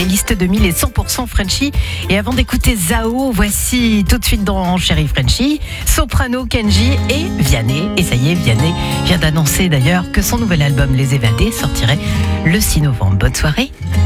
Liste 2000 et 100% Frenchy. Et avant d'écouter Zao, voici tout de suite dans Chérie Frenchy, Soprano, Kenji et Vianney. Et ça y est, Vianney vient d'annoncer d'ailleurs que son nouvel album Les Évadés sortirait le 6 novembre. Bonne soirée.